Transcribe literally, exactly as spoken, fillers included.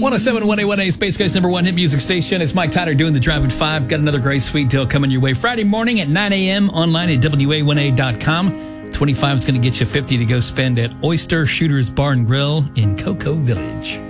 one oh seven point one A one A, Space Coast number one hit music station. It's Mike Tyner doing the Drive at five. Got another great sweet deal coming your way Friday morning at nine a.m. online at W A one A dot com. twenty-five is going to get you fifty to go spend at Oyster Shooters Bar and Grill in Cocoa Village.